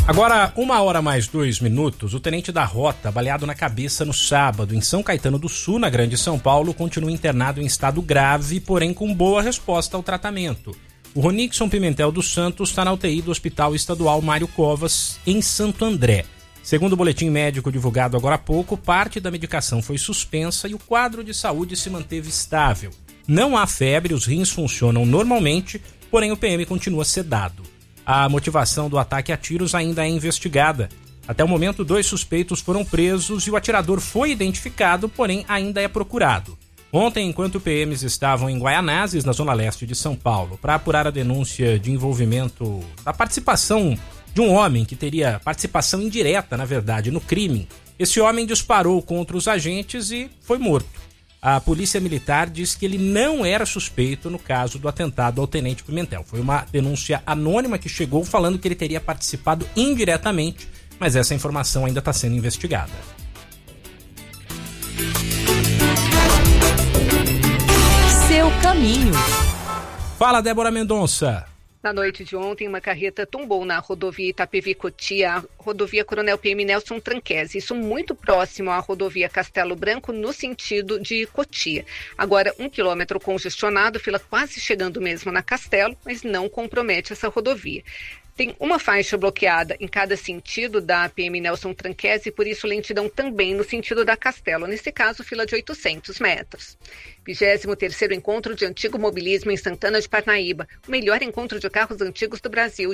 Agora, 1h mais 2 minutos, o tenente da rota, baleado na cabeça no sábado em São Caetano do Sul, na Grande São Paulo, continua internado em estado grave, porém com boa resposta ao tratamento. O Ronixon Pimentel dos Santos está na UTI do Hospital Estadual Mário Covas, em Santo André. Segundo o boletim médico divulgado agora há pouco, parte da medicação foi suspensa e o quadro de saúde se manteve estável. Não há febre, os rins funcionam normalmente, porém o PM continua sedado. A motivação do ataque a tiros ainda é investigada. Até o momento, 2 suspeitos foram presos e o atirador foi identificado, porém ainda é procurado. Ontem, enquanto PMs estavam em Guaianazes, na zona leste de São Paulo, para apurar a denúncia de envolvimento da participação de um homem que teria participação indireta, na verdade, no crime, esse homem disparou contra os agentes e foi morto. A polícia militar diz que ele não era suspeito no caso do atentado ao tenente Pimentel. Foi uma denúncia anônima que chegou falando que ele teria participado indiretamente, mas essa informação ainda está sendo investigada. Seu caminho. Fala, Débora Mendonça. Na noite de ontem, uma carreta tombou na rodovia Itapevi-Cotia, a rodovia Coronel PM Nelson Tranquese, isso muito próximo à rodovia Castelo Branco, no sentido de Cotia. Agora, 1 quilômetro congestionado, fila quase chegando mesmo na Castelo, mas não compromete essa rodovia. Tem uma faixa bloqueada em cada sentido da PM Nelson Tranquese, por isso lentidão também no sentido da Castelo, nesse caso fila de 800 metros. 23º Encontro de Antigo Mobilismo em Santana de Parnaíba, o melhor encontro de carros antigos do Brasil,